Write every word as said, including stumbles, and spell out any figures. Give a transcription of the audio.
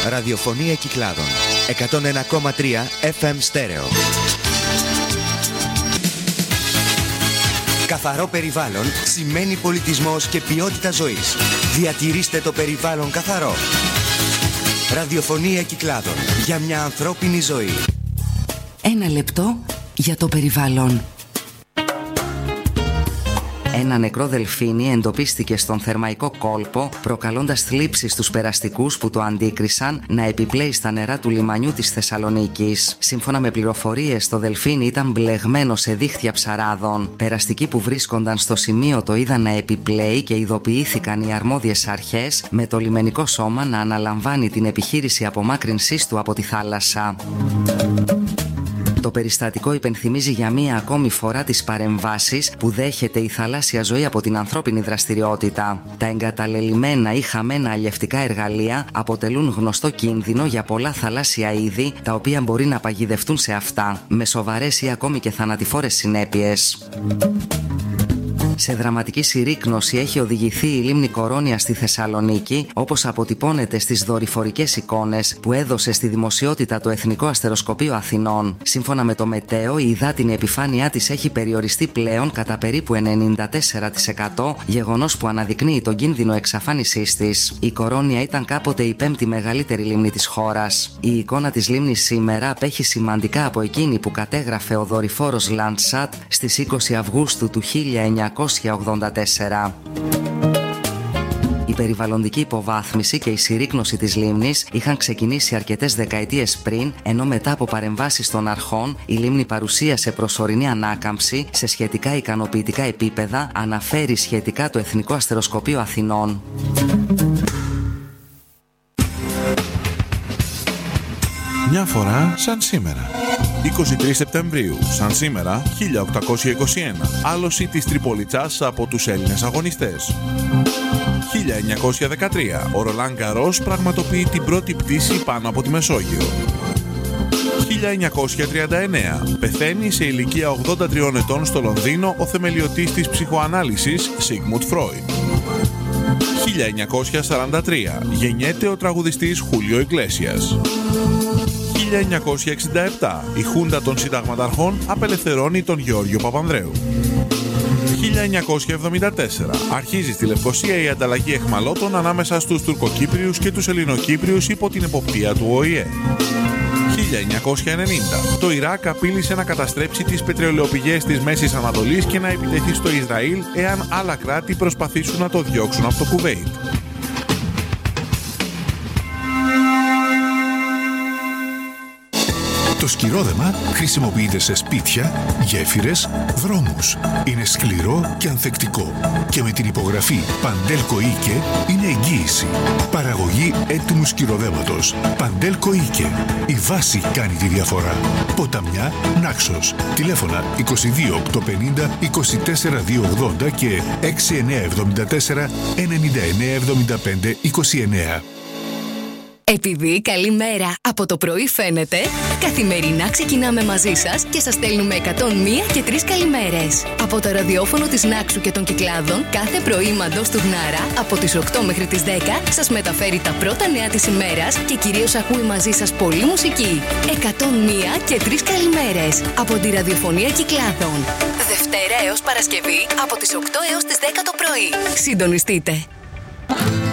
Ραδιοφωνία Κυκλάδων. εκατόν ένα κόμμα τρία εφ εμ στέρεο. Καθαρό περιβάλλον σημαίνει πολιτισμός και ποιότητα ζωής. Διατηρήστε το περιβάλλον καθαρό. Ραδιοφωνία Κυκλάδων. Για μια ανθρώπινη ζωή. Ένα λεπτό για το περιβάλλον. Ένα νεκρό δελφίνι εντοπίστηκε στον Θερμαϊκό κόλπο, προκαλώντας θλίψεις στους περαστικούς που το αντίκρισαν να επιπλέει στα νερά του λιμανιού της Θεσσαλονίκης. Σύμφωνα με πληροφορίες, το δελφίνι ήταν μπλεγμένο σε δίχτυα ψαράδων. Περαστικοί που βρίσκονταν στο σημείο το είδαν να επιπλέει και ειδοποιήθηκαν οι αρμόδιες αρχές, με το λιμενικό σώμα να αναλαμβάνει την επιχείρηση απομάκρυνσής του από τη θάλασσα. Το περιστατικό υπενθυμίζει για μία ακόμη φορά τις παρεμβάσεις που δέχεται η θαλάσσια ζωή από την ανθρώπινη δραστηριότητα. Τα εγκαταλελειμμένα ή χαμένα αλλιευτικά εργαλεία αποτελούν γνωστό κίνδυνο για πολλά θαλάσσια είδη, τα οποία μπορεί να παγιδευτούν σε αυτά, με σοβαρές ή ακόμη και θανατηφόρες συνέπειες. Σε δραματική συρρίκνωση έχει οδηγηθεί η λίμνη Κορώνια στη Θεσσαλονίκη, όπως αποτυπώνεται στις δορυφορικές εικόνες που έδωσε στη δημοσιότητα το Εθνικό Αστεροσκοπείο Αθηνών. Σύμφωνα με το Μετέο, η υδάτινη επιφάνειά της έχει περιοριστεί πλέον κατά περίπου ενενήντα τέσσερα τοις εκατό, γεγονός που αναδεικνύει τον κίνδυνο εξαφάνισής της. Η Κορώνια ήταν κάποτε η πέμπτη μεγαλύτερη λίμνη της χώρας. Η εικόνα της λίμνης σήμερα απέχει σημαντικά από εκείνη που κατέγραφε ο δορυφόρος Landsat στις είκοσι Αυγούστου του χίλια εννιακόσια ογδόντα τέσσερα. Η περιβαλλοντική υποβάθμιση και η συρρίκνωση της λίμνης είχαν ξεκινήσει αρκετές δεκαετίες πριν, ενώ μετά από παρεμβάσεις των αρχών η λίμνη παρουσίασε προσωρινή ανάκαμψη σε σχετικά ικανοποιητικά επίπεδα, αναφέρει σχετικά το Εθνικό Αστεροσκοπείο Αθηνών. Μια φορά σαν σήμερα. είκοσι τρεις Σεπτεμβρίου, σαν σήμερα, χίλια οκτακόσια είκοσι ένα, άλωση της Τριπολιτσάς από τους Έλληνες αγωνιστές. χίλια εννιακόσια δεκατρία, ο Ρολάν Γκαρός πραγματοποιεί την πρώτη πτήση πάνω από τη Μεσόγειο. χίλια εννιακόσια τριάντα εννέα, πεθαίνει σε ηλικία ογδόντα τριών ετών στο Λονδίνο ο θεμελιωτής της ψυχοανάλυσης Σίγμουντ Φρόιντ. χίλια εννιακόσια σαράντα τρία, γεννιέται ο τραγουδιστής Χούλιο Ιγκλέσιας. χίλια εννιακόσια εξήντα επτά, η Χούντα των Συνταγματαρχών απελευθερώνει τον Γεώργιο Παπανδρέου. χίλια εννιακόσια εβδομήντα τέσσερα, αρχίζει στη Λευκοσία η ανταλλαγή αιχμαλώτων ανάμεσα στους Τουρκοκύπριους και τους Ελληνοκύπριους υπό την εποπτεία του Ο Η Ε. χίλια εννιακόσια ενενήντα, το Ιράκ απείλησε να καταστρέψει τις πετρελαιοπηγές της Μέσης Ανατολής και να επιτεθεί στο Ισραήλ εάν άλλα κράτη προσπαθήσουν να το διώξουν από το Κουβέιτ. Το σκυρόδεμα χρησιμοποιείται σε σπίτια, γέφυρες, δρόμους. Είναι σκληρό και ανθεκτικό. Και με την υπογραφή Παντέλκο Ίκε είναι εγγύηση. Παραγωγή έτοιμου σκυροδέματος. Παντέλκο Ίκε. Η βάση κάνει τη διαφορά. Ποταμιά, Νάξος. Τηλέφωνα είκοσι δύο οκτακόσια πενήντα είκοσι τέσσερα διακόσια ογδόντα και έξι εννιά εβδομήντα τέσσερα ενενήντα εννιά εβδομήντα πέντε είκοσι εννιά. Επειδή καλή μέρα από το πρωί φαίνεται, καθημερινά ξεκινάμε μαζί σας και σας στέλνουμε εκατόν μία και τρεις καλημέρες. Από το ραδιόφωνο της Νάξου και των Κυκλάδων, κάθε πρωί Μαντός του Γνάρα, από τις οκτώ μέχρι τις δέκα, σας μεταφέρει τα πρώτα νέα της ημέρας και κυρίως ακούει μαζί σας πολλή μουσική. εκατόν μία και τρεις καλημέρες από τη ραδιοφωνία Κυκλάδων. Δευτέρα έως Παρασκευή, από τις οκτώ έως τις δέκα το πρωί. Συντονιστείτε.